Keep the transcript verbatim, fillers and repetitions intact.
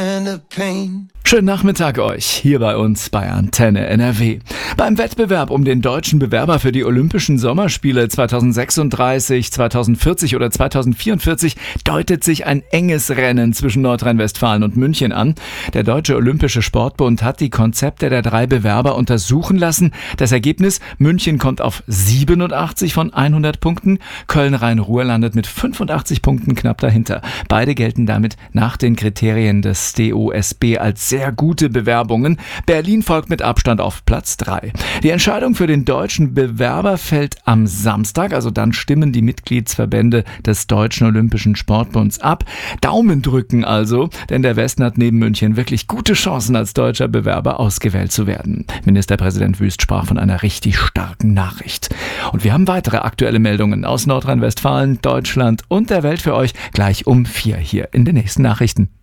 Schönen Nachmittag euch, hier bei uns bei Antenne N R W. Beim Wettbewerb um den deutschen Bewerber für die Olympischen Sommerspiele zweitausendsechsunddreißig, zweitausendvierzig oder zweitausendvierundvierzig deutet sich ein enges Rennen zwischen Nordrhein-Westfalen und München an. Der Deutsche Olympische Sportbund hat die Konzepte der drei Bewerber untersuchen lassen. Das Ergebnis: München kommt auf siebenundachtzig von hundert Punkten, Köln-Rhein-Ruhr landet mit fünfundachtzig Punkten knapp dahinter. Beide gelten damit nach den Kriterien des D O S B als sehr gute Bewerbungen. Berlin folgt mit Abstand auf Platz drei. Die Entscheidung für den deutschen Bewerber fällt am Samstag, also dann stimmen die Mitgliedsverbände des Deutschen Olympischen Sportbunds ab. Daumen drücken also, denn der Westen hat neben München wirklich gute Chancen, als deutscher Bewerber ausgewählt zu werden. Ministerpräsident Wüst sprach von einer richtig starken Nachricht. Und wir haben weitere aktuelle Meldungen aus Nordrhein-Westfalen, Deutschland und der Welt für euch gleich um vier hier in den nächsten Nachrichten.